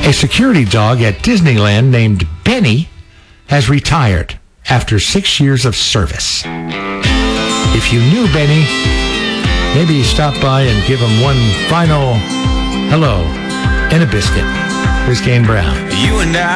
A security dog at Disneyland named Benny has retired after 6 years of service. If you knew Benny, maybe stop by and give him one final hello and a biscuit. Here's Kane Brown. You and I